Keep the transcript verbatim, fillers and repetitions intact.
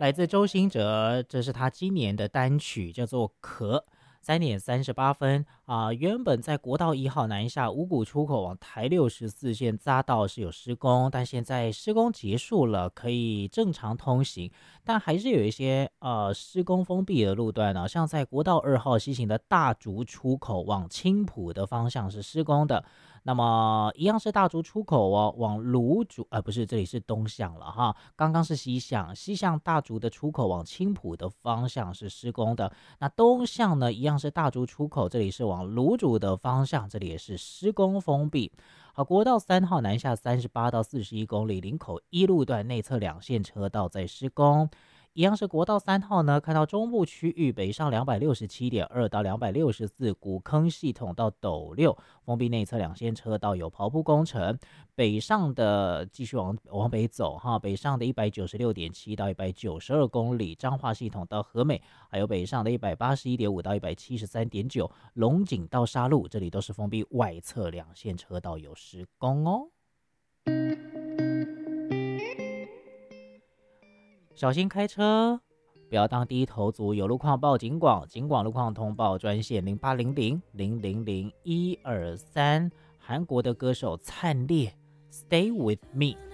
来自周兴哲，这是他今年的单曲，叫做《壳》。三点三十八分啊、呃原本在国道一号南下五股出口往台六十四线匝道是有施工，但现在施工结束了，可以正常通行，但还是有一些呃施工封闭的路段呢、像在国道二号西行的大竹出口往青浦的方向是施工的。那么一样是大竹出口哦，往芦竹，呃，不是，这里是东向了哈。刚刚是西向，西向大竹的出口往青浦的方向是施工的。那东向呢，一样是大竹出口，这里是往芦竹的方向，这里也是施工封闭。好，国道三号南下三十八到四十一公里，林口一路段内侧两线车道在施工。一样是国道三号呢，看到中部区域北上两百六十七点二到两百六十四古坑系统到斗六，封闭内侧两线车道有刨铺工程。北上的继续往往北走哈，北上的一百九十六点七到一百九十二公里，彰化系统到和美，还有北上的一百八十一点五到一百七十三点九，龙井到沙鹿，这里都是封闭外侧两线车道有施工哦。小心开车，不要当低头族。有路况报警广，警广路况通报专线零八零零零零零一二三。韩国的歌手灿烈，Stay with me。